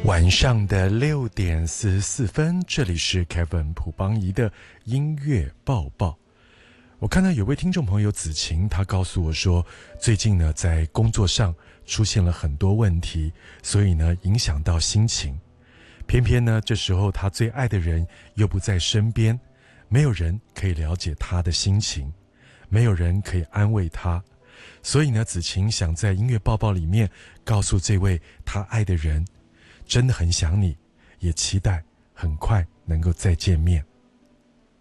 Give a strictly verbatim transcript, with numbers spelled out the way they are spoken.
晚上的六点四十四分，这里是 Kevin 朴邦仪的音乐报报。我看到有位听众朋友子晴，他告诉我说，最近呢在工作上出现了很多问题，所以呢影响到心情。偏偏呢这时候他最爱的人又不在身边，没有人可以了解他的心情，没有人可以安慰他。所以呢子晴想在音乐报报里面告诉这位他爱的人，真的很想你，也期待很快能够再见面。